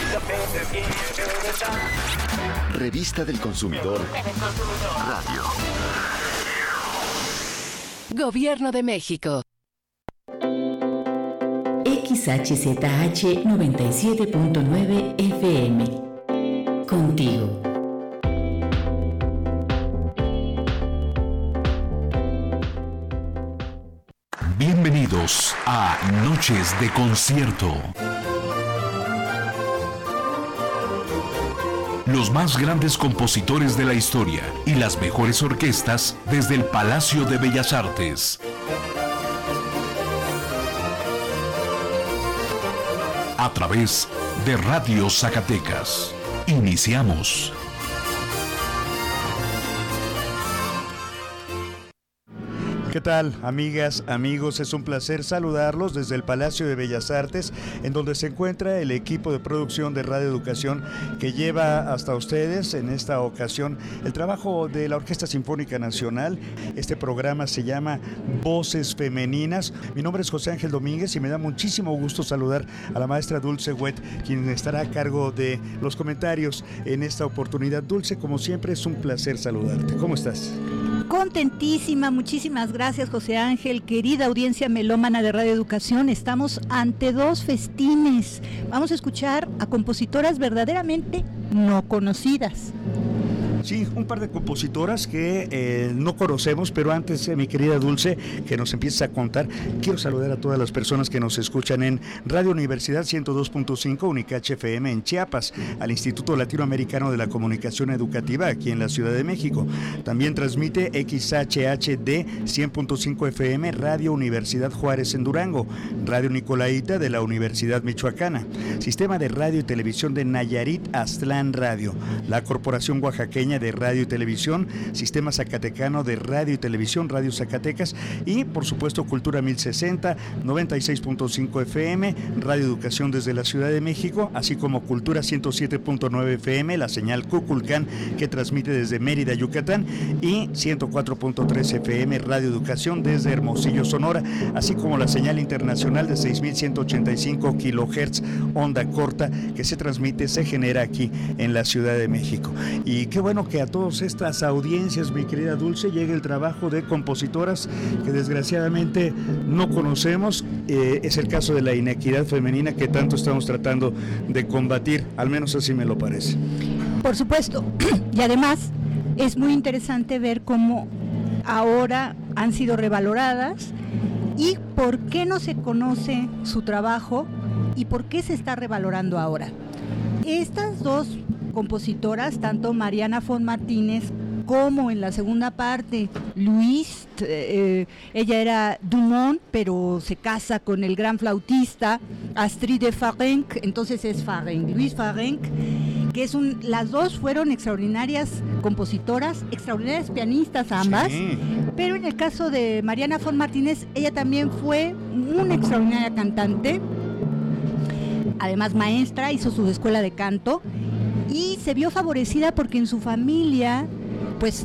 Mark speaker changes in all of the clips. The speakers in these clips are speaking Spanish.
Speaker 1: Revista del Consumidor Radio.
Speaker 2: Gobierno de México.
Speaker 3: XHZH 97.9 FM. Contigo.
Speaker 4: Bienvenidos a Noches de Concierto. Los más grandes compositores de la historia y las mejores orquestas desde el Palacio de Bellas Artes. A través de Radio Zacatecas. Iniciamos.
Speaker 5: ¿Qué tal, amigas, amigos? Es un placer saludarlos desde el Palacio de Bellas Artes, en donde se encuentra el equipo de producción de Radio Educación que lleva hasta ustedes en esta ocasión el trabajo de la Orquesta Sinfónica Nacional. Este programa se llama Voces Femeninas. Mi nombre es José Ángel Domínguez y me da muchísimo gusto saludar a la maestra Dulce Wet, quien estará a cargo de los comentarios en esta oportunidad. Dulce, como siempre, es un placer saludarte. ¿Cómo estás?
Speaker 6: Contentísima, muchísimas gracias, José Ángel. Querida audiencia melómana de Radio Educación, estamos ante dos festines. Vamos a escuchar a compositoras verdaderamente no conocidas.
Speaker 5: Sí, un par de compositoras que no conocemos, pero antes, mi querida Dulce, que nos empieces a contar, quiero saludar a todas las personas que nos escuchan en Radio Universidad 102.5 Unicach FM en Chiapas, al Instituto Latinoamericano de la Comunicación Educativa aquí en la Ciudad de México. También transmite XHHD 100.5 FM Radio Universidad Juárez en Durango, Radio Nicolaita de la Universidad Michoacana, Sistema de Radio y Televisión de Nayarit Aztlán Radio, la Corporación Oaxaqueña de Radio y Televisión, Sistema Zacatecano de Radio y Televisión, Radio Zacatecas, y por supuesto Cultura 1060, 96.5 FM, Radio Educación desde la Ciudad de México, así como Cultura 107.9 FM, la señal Cuculcán que transmite desde Mérida, Yucatán, y 104.3 FM, Radio Educación desde Hermosillo, Sonora, así como la señal internacional de 6185 kHz, onda corta, que se genera aquí en la Ciudad de México. Y qué bueno que a todas estas audiencias, mi querida Dulce, llegue el trabajo de compositoras que desgraciadamente no conocemos. Es el caso de la inequidad femenina que tanto estamos tratando de combatir, al menos así me lo parece.
Speaker 6: Por supuesto, y además es muy interesante ver cómo ahora han sido revaloradas y por qué no se conoce su trabajo y por qué se está revalorando ahora. Estas dos compositoras, tanto Mariana Fon Martínez como en la segunda parte Luis, ella era Dumont, pero se casa con el gran flautista Astrid de Farenc, entonces es Farenc, Luis Farenc, que las dos fueron extraordinarias compositoras, extraordinarias pianistas ambas, sí. Pero en el caso de Mariana Fon Martínez, ella también fue una extraordinaria cantante, además maestra, hizo su escuela de canto y se vio favorecida porque en su familia, pues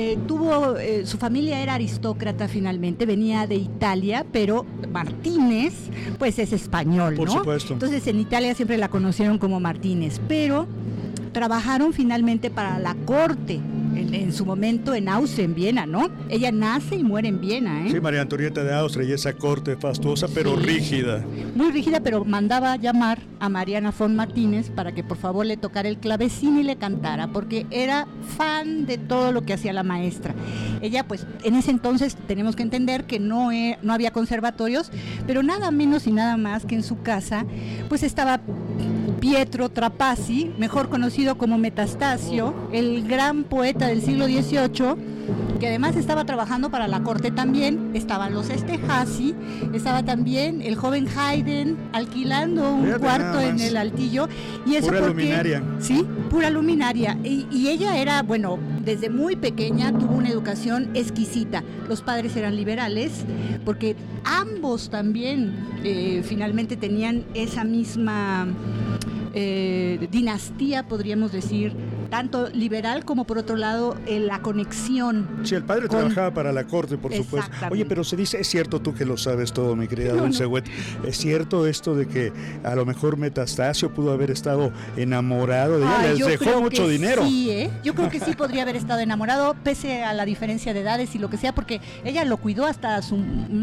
Speaker 6: su familia era aristócrata finalmente, venía de Italia, pero Martínez, pues es español,
Speaker 5: por
Speaker 6: ¿no?
Speaker 5: Supuesto.
Speaker 6: Entonces en Italia siempre la conocieron como Martínez, pero trabajaron finalmente para la corte, en su momento en Austria, en Viena, ¿no? Ella nace y muere en Viena, ¿eh?
Speaker 5: Sí, María Antonieta de Austria, y esa corte fastuosa, pero sí, rígida.
Speaker 6: Muy rígida, pero mandaba llamar a Mariana Fon Martínez para que por favor le tocara el clavecín y le cantara, porque era fan de todo lo que hacía la maestra. Ella, pues, en ese entonces tenemos que entender que no había conservatorios, pero nada menos y nada más que en su casa, pues estaba Pietro Trapassi, mejor conocido como Metastasio, el gran poeta del siglo XVIII, que además estaba trabajando para la corte también. Estaban los Esterházy, estaba también el joven Haydn alquilando un cuarto en el Altillo, y eso
Speaker 5: pura luminaria.
Speaker 6: Sí, pura luminaria, y ella era, bueno, desde muy pequeña tuvo una educación exquisita. Los padres eran liberales, porque ambos también finalmente tenían esa misma dinastía, podríamos decir, tanto liberal como por otro lado la conexión.
Speaker 5: Sí, el padre trabajaba para la corte, por supuesto. Oye, pero se dice, es cierto, tú que lo sabes todo, mi querida Dulce Wet, ¿es cierto esto de que a lo mejor Metastasio pudo haber estado enamorado de ella? Les dejó mucho dinero.
Speaker 6: Sí, yo creo que sí podría haber estado enamorado, pese a la diferencia de edades y lo que sea, porque ella lo cuidó hasta sus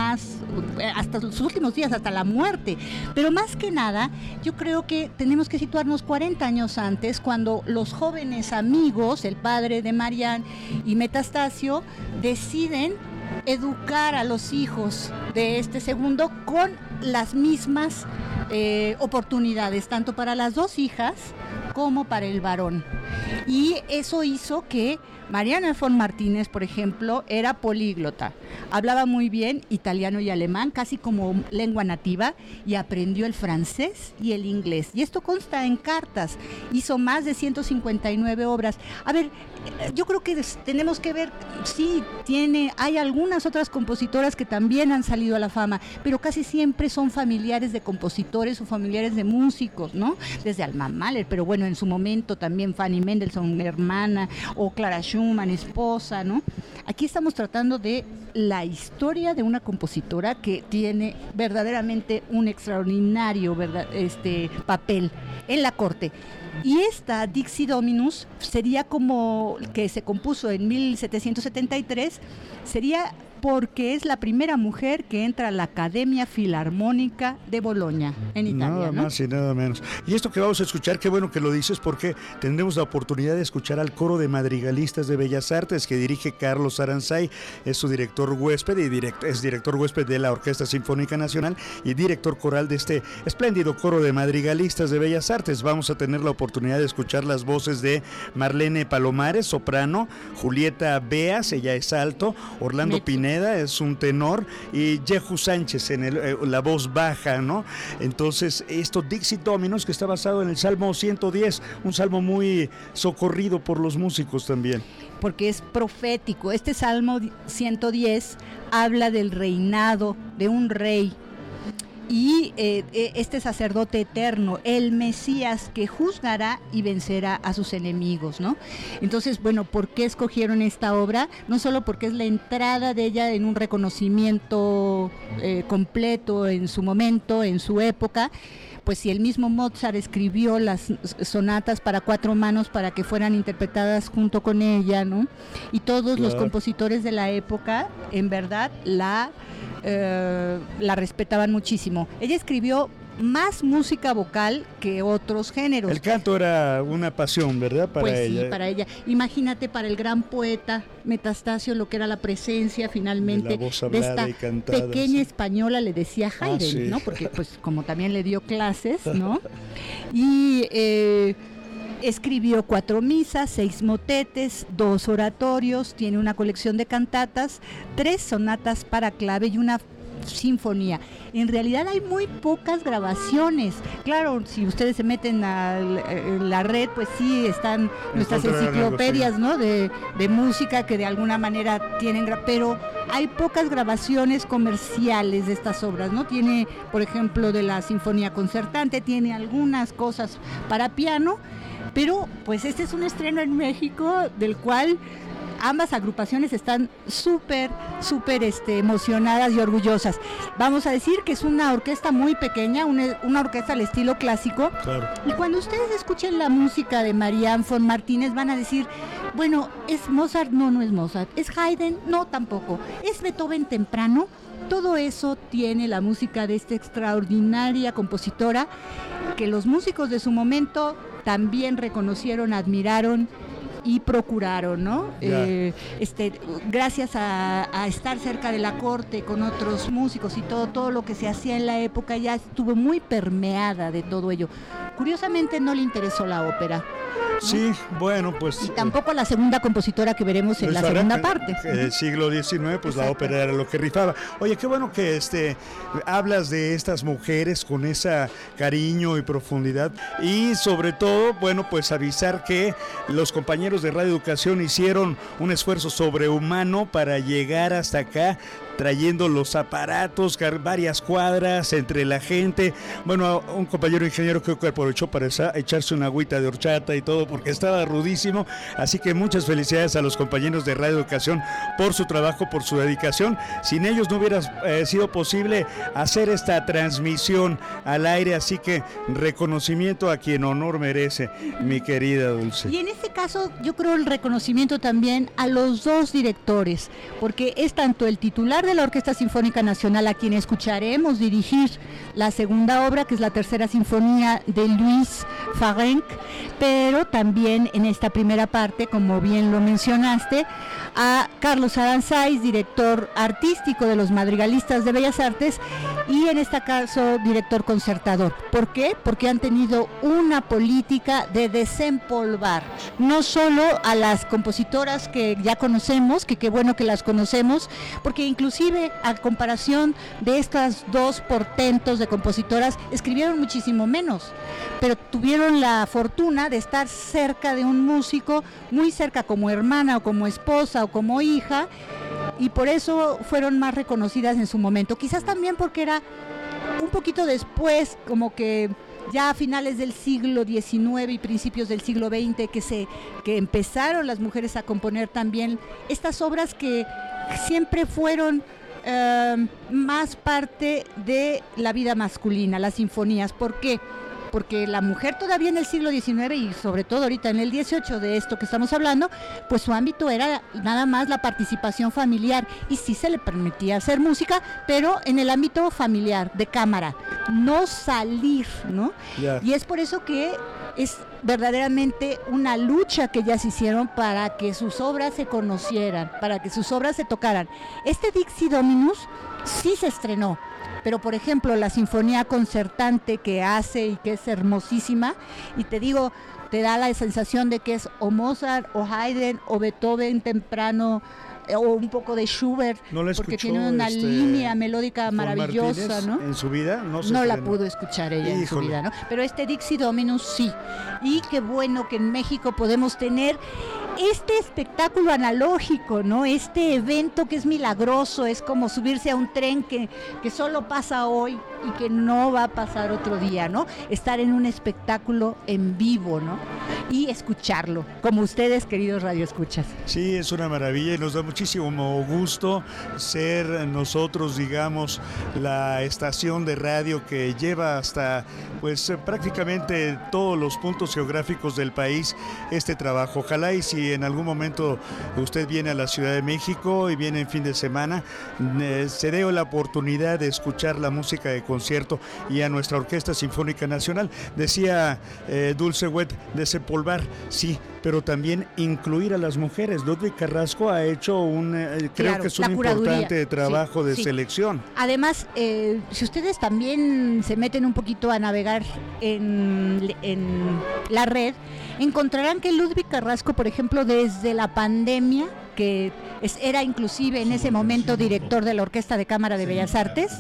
Speaker 6: últimos días, hasta la muerte. Pero más que nada, yo creo que tenemos que situarnos 40 años antes, cuando los jóvenes amigos, el padre de Marianne y Metastasio, deciden educar a los hijos de este segundo con las mismas oportunidades, tanto para las dos hijas como para el varón. Y eso hizo que Marianne von Martínez, por ejemplo, era políglota. Hablaba muy bien italiano y alemán, casi como lengua nativa, y aprendió el francés y el inglés. Y esto consta en cartas. Hizo más de 159 obras. A ver, yo creo que tenemos que ver, sí, hay algunas otras compositoras que también han salido a la fama, pero casi siempre son familiares de compositores o familiares de músicos, ¿no? Desde Alma Mahler, pero bueno, en su momento también Fanny Mendelssohn, hermana, o Clara Schumann, esposa, ¿no? Aquí estamos tratando de la historia de una compositora que tiene verdaderamente un extraordinario papel en la corte. Y esta Dixie Dominus sería como que se compuso en 1773, sería porque es la primera mujer que entra a la Academia Filarmónica de Bologna, en Italia.
Speaker 5: Nada más y nada menos. Y esto que vamos a escuchar, qué bueno que lo dices, porque tendremos la oportunidad de escuchar al Coro de Madrigalistas de Bellas Artes que dirige Carlos Aranzay, es su director huésped es director huésped de la Orquesta Sinfónica Nacional y director coral de este espléndido Coro de Madrigalistas de Bellas Artes. Vamos a tener la oportunidad de escuchar las voces de Marlene Palomares, soprano, Julieta Beas, ella es alto, Orlando Pineda es un tenor y Jehu Sánchez en la voz baja, ¿no? Entonces, esto Dixie Dominus, que está basado en el Salmo 110, un salmo muy socorrido por los músicos también.
Speaker 6: Porque es profético. Este Salmo 110 habla del reinado de un rey y este sacerdote eterno, el Mesías, que juzgará y vencerá a sus enemigos, ¿no? Entonces, bueno, ¿por qué escogieron esta obra? No solo porque es la entrada de ella en un reconocimiento completo en su momento, en su época. Pues si el mismo Mozart escribió las sonatas para 4 manos para que fueran interpretadas junto con ella, ¿no? Y todos los compositores de la época, en verdad, la respetaban muchísimo. Ella escribió más música vocal que otros géneros.
Speaker 5: El canto era una pasión, ¿verdad? Para ella.
Speaker 6: Sí, para ella. Imagínate para el gran poeta Metastasio lo que era la presencia finalmente de esta pequeña española, le decía Haydn, sí, ¿no? Porque pues como también le dio clases, ¿no? Y escribió 4 misas, 6 motetes, 2 oratorios, tiene una colección de cantatas, 3 sonatas para clave y una sinfonía. En realidad hay muy pocas grabaciones. Claro, si ustedes se meten a la red, pues sí están nuestras enciclopedias, ¿no? de música que de alguna manera tienen, pero hay pocas grabaciones comerciales de estas obras, ¿no? Tiene, por ejemplo, de la Sinfonía Concertante, tiene algunas cosas para piano, pero pues este es un estreno en México del cual ambas agrupaciones están súper emocionadas y orgullosas. Vamos a decir que es una orquesta muy pequeña, una orquesta al estilo clásico. Claro. Y cuando ustedes escuchen la música de Marianne von Martínez van a decir, bueno, ¿es Mozart? No, no es Mozart. ¿Es Haydn? No, tampoco. ¿Es Beethoven temprano? Todo eso tiene la música de esta extraordinaria compositora que los músicos de su momento también reconocieron, admiraron y procuraron, ¿no? Gracias a estar cerca de la corte con otros músicos y todo lo que se hacía en la época ya estuvo muy permeada de todo ello. Curiosamente no le interesó la ópera, ¿no?
Speaker 5: Sí, bueno, pues...
Speaker 6: Y tampoco la segunda compositora que veremos en la segunda parte.
Speaker 5: El siglo XIX, pues exacto, la ópera era lo que rifaba. Oye, qué bueno que hablas de estas mujeres con ese cariño y profundidad. Y sobre todo, bueno, pues avisar que los compañeros de Radio Educación hicieron un esfuerzo sobrehumano para llegar hasta acá. trayendo los aparatos, varias cuadras entre la gente. Bueno, un compañero ingeniero creo que aprovechó para echarse una agüita de horchata y todo porque estaba rudísimo. Así que muchas felicidades a los compañeros de Radio Educación por su trabajo, por su dedicación. Sin ellos no hubiera sido posible hacer esta transmisión al aire, así que reconocimiento a quien honor merece, mi querida Dulce.
Speaker 6: Y en este caso yo creo el reconocimiento también a los dos directores, porque es tanto el titular de la Orquesta Sinfónica Nacional, a quien escucharemos dirigir la segunda obra, que es la tercera sinfonía de Luis Farenc, pero también en esta primera parte, como bien lo mencionaste, a Carlos Aranzáiz, director artístico de los Madrigalistas de Bellas Artes, y en este caso director concertador. ¿Por qué? Porque han tenido una política de desempolvar, no solo a las compositoras que ya conocemos, que qué bueno que las conocemos, porque inclusive a comparación de estas dos portentos de compositoras, escribieron muchísimo menos, pero tuvieron la fortuna de estar cerca de un músico, muy cerca, como hermana o como esposa o como hija, y por eso fueron más reconocidas en su momento. Quizás también porque era un poquito después, como que ya a finales del siglo XIX y principios del siglo XX, que empezaron las mujeres a componer también estas obras que siempre fueron más parte de la vida masculina, las sinfonías. ¿Por qué? Porque la mujer todavía en el siglo XIX y sobre todo ahorita en el XVIII de esto que estamos hablando, pues su ámbito era nada más la participación familiar, y sí se le permitía hacer música, pero en el ámbito familiar, de cámara, no salir, ¿no? Yeah. Y es por eso que es verdaderamente una lucha que ellas hicieron para que sus obras se conocieran, para que sus obras se tocaran. Este Dixie Dominus sí se estrenó, pero por ejemplo la sinfonía concertante que hace y que es hermosísima, y te digo, te da la sensación de que es o Mozart o Haydn o Beethoven temprano, o un poco de Schubert,
Speaker 5: ¿no la
Speaker 6: porque tiene una línea melódica maravillosa,
Speaker 5: Martínez,
Speaker 6: ¿no?
Speaker 5: En su vida
Speaker 6: no la pudo escuchar ella. Híjole. En su vida, ¿no? Pero este Dixie Dominus sí. Y qué bueno que en México podemos tener este espectáculo analógico, ¿no? Este evento que es milagroso, es como subirse a un tren que solo pasa hoy y que no va a pasar otro día, ¿no? Estar en un espectáculo en vivo, ¿no? Y escucharlo, como ustedes, queridos radioescuchas.
Speaker 5: Sí, es una maravilla y nos da muchísimo gusto ser nosotros, digamos, la estación de radio que lleva hasta, pues, prácticamente todos los puntos geográficos del país este trabajo. Ojalá y si en algún momento usted viene a la Ciudad de México y viene en fin de semana, se dé la oportunidad de escuchar la música de concierto y a nuestra Orquesta Sinfónica Nacional. Decía Dulce Wet, desempolvar, sí, pero también incluir a las mujeres. Ludwig Carrasco ha hecho creo que es un importante trabajo de selección.
Speaker 6: Además, si ustedes también se meten un poquito a navegar en la red, encontrarán que Ludwig Carrasco, por ejemplo, desde la pandemia, que era inclusive en ese momento director de la Orquesta de Cámara de Bellas Artes,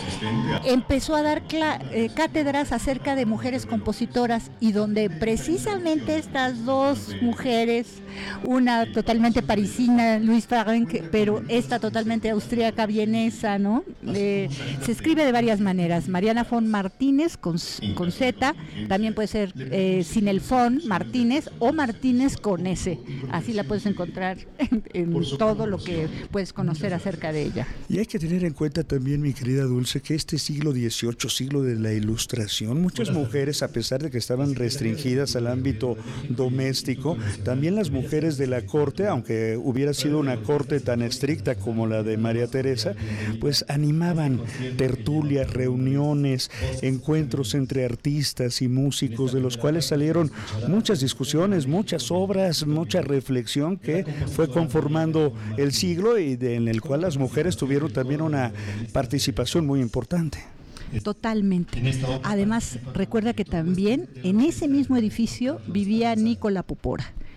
Speaker 6: empezó a dar cátedras acerca de mujeres compositoras, y donde precisamente estas dos mujeres, una totalmente parisina, Luis Farenc, pero esta totalmente austríaca, vienesa, ¿no? Se escribe de varias maneras. Mariana von Martínez con Z, también puede ser sin el von Martínez o Martínez con S. Así la puedes encontrar en todo lo que puedes conocer acerca de ella.
Speaker 5: Y hay que tener en cuenta también, mi querida Dulce, que este siglo XVIII, siglo de la Ilustración, muchas mujeres, a pesar de que estaban restringidas al ámbito doméstico, también las mujeres de la corte, aunque hubiera sido una corte tan estricta como la de María Teresa, pues animaban tertulias, reuniones, encuentros entre artistas y músicos, de los cuales salieron muchas discusiones, muchas obras, mucha reflexión que fue conformando el siglo y en el cual las mujeres tuvieron también una participación muy importante.
Speaker 6: Totalmente. Además, recuerda que también en ese mismo edificio vivía Nicola Popora.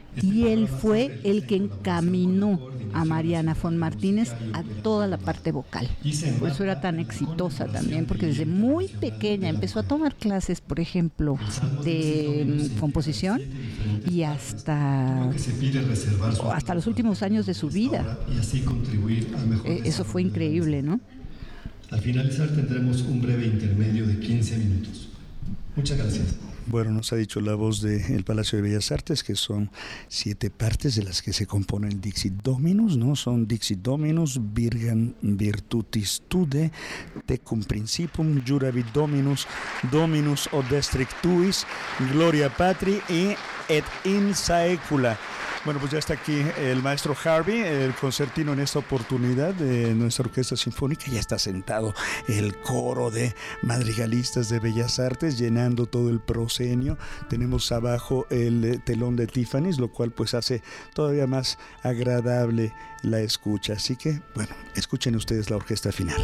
Speaker 6: y él fue el que encaminó a Mariana von Martínez a toda la parte vocal. Por eso era tan exitosa también, porque desde muy pequeña empezó a tomar clases, por ejemplo, de composición y hasta los últimos años de su vida. Eso fue increíble, ¿no?
Speaker 7: Al finalizar tendremos un breve intermedio de 15 minutos. Muchas gracias.
Speaker 5: Bueno, nos ha dicho la voz del Palacio de Bellas Artes que son 7 partes de las que se compone el Dixit Dominus, ¿no? Son Dixit Dominus, Virgam Virtutis Tude, Tecum Principum, Juravit Dominus, Dominus Odestric Tuis, Gloria Patri y Et in Saecula. Bueno, pues ya está aquí el maestro Harvey, el concertino en esta oportunidad de nuestra orquesta sinfónica. Ya está sentado el coro de madrigalistas de Bellas Artes llenando todo el proscenio. Tenemos abajo el telón de Tiffany's, lo cual pues hace todavía más agradable la escucha. Así que, bueno, escuchen ustedes la orquesta final.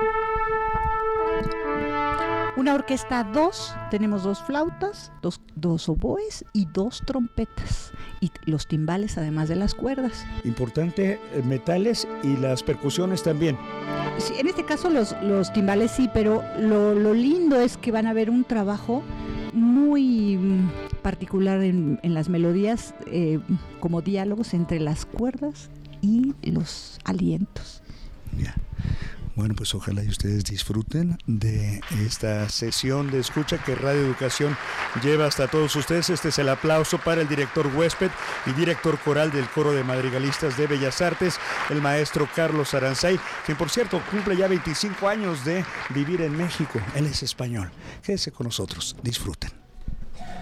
Speaker 6: Una orquesta 2, tenemos 2 flautas, dos oboes y 2 trompetas. Y los timbales además de las cuerdas.
Speaker 5: Importante, metales y las percusiones también.
Speaker 6: Sí, en este caso los timbales sí, pero lo lindo es que van a ver un trabajo muy particular en las melodías, como diálogos entre las cuerdas y los alientos.
Speaker 5: Ya. Bueno, pues ojalá y ustedes disfruten de esta sesión de escucha que Radio Educación lleva hasta todos ustedes. Este es el aplauso para el director huésped y director coral del Coro de Madrigalistas de Bellas Artes, el maestro Carlos Aranzay, quien por cierto cumple ya 25 años de vivir en México. Él es español. Quédese con nosotros, disfrute.